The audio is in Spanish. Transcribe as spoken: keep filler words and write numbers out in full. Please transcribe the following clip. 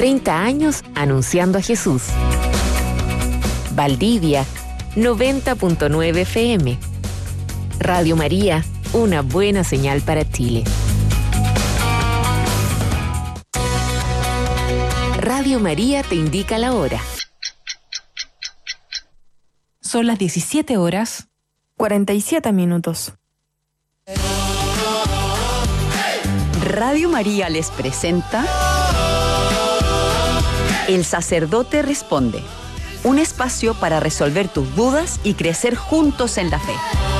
treinta años anunciando a Jesús. Valdivia, noventa punto nueve F M. Radio María, una buena señal para Chile. Radio María te indica la hora. Son las diecisiete horas, cuarenta y siete minutos. Radio María les presenta El Sacerdote Responde, un espacio para resolver tus dudas y crecer juntos en la fe.